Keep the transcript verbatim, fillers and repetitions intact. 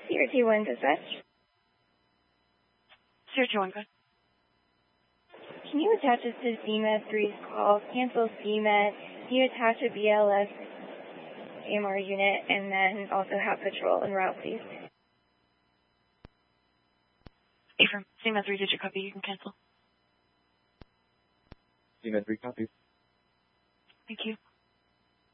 Sierra T one dispatch. Sierra T one, go ahead. Can you attach us to C M E D three's call? Cancel C M E D. Can you attach a B L S A M R unit and then also have patrol en route, please? Affirm. C M E D three, did you copy? You can cancel. C M E D three copies. Thank you.